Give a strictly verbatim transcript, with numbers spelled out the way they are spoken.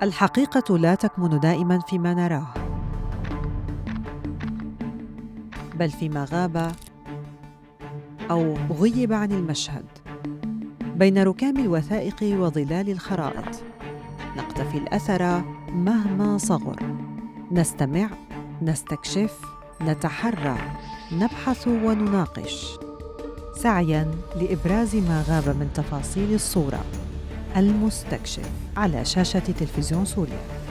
الحقيقة لا تكمن دائماً فيما نراه، بل فيما غاب أو غيب عن المشهد، بين ركام الوثائق وظلال الخرائط. نقتفي الأثر مهما صغر، نستمع، نستكشف، نتحرى، نبحث ونناقش، سعياً لإبراز ما غاب من تفاصيل الصورة. المستكشف على شاشة تلفزيون سوريا.